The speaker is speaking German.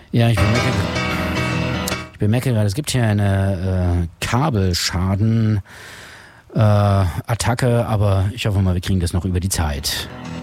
Ja, ich bemerke gerade, es gibt hier eine Kabelschaden Attacke, aber ich hoffe mal, wir kriegen das noch über die Zeit.